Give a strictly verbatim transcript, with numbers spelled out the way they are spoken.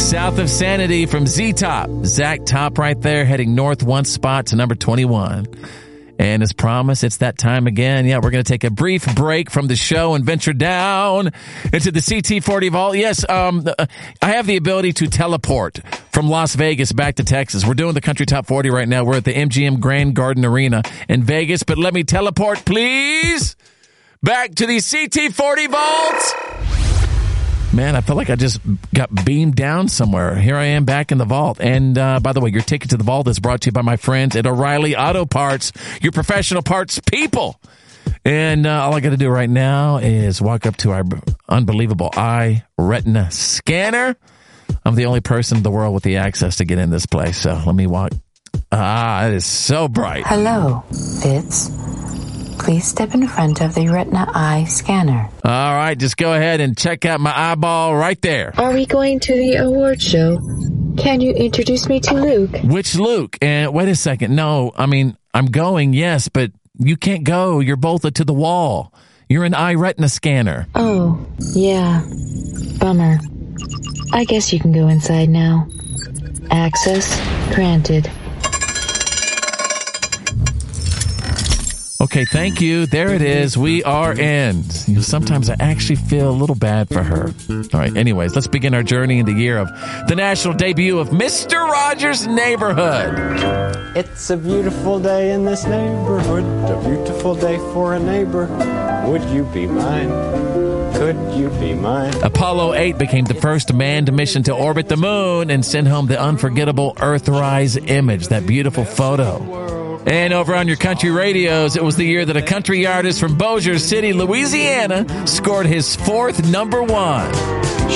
South of Sanity from Z-Top. Zach Top right there, heading north one spot to number twenty-one. And as promised, it's that time again. Yeah, we're going to take a brief break from the show and venture down into the C T forty Vault. Yes, um, I have the ability to teleport from Las Vegas back to Texas. We're doing the Country Top forty right now. We're at the M G M Grand Garden Arena in Vegas. But let me teleport, please, back to the C T forty Vault. Man, I feel like I just got beamed down somewhere. Here I am back in the vault. And uh, by the way, your ticket to the vault is brought to you by my friends at O'Reilly Auto Parts, your professional parts people. And uh, all I got to do right now is walk up to our unbelievable eye retina scanner. I'm the only person in the world with the access to get in this place. So let me walk. Ah, it is so bright. Hello, Fitz. Please step in front of the retina eye scanner. All right, just go ahead and check out my eyeball right there. Are we going to the award show? Can you introduce me to Luke? Which Luke? And wait a second. No, I mean, I'm going, yes, but you can't go. You're bolted to the wall. You're an eye retina scanner. Oh, yeah. Bummer. I guess you can go inside now. Access granted. Okay, thank you. There it is. We are in. You know, sometimes I actually feel a little bad for her. All right, anyways, let's begin our journey in the year of the national debut of Mister Rogers' Neighborhood. It's a beautiful day in this neighborhood, a beautiful day for a neighbor. Would you be mine? Could you be mine? Apollo eight became the first manned mission to orbit the moon and send home the unforgettable Earthrise image, that beautiful photo. And over on your country radios, it was the year that a country artist from Bossier City, Louisiana, scored his fourth number one.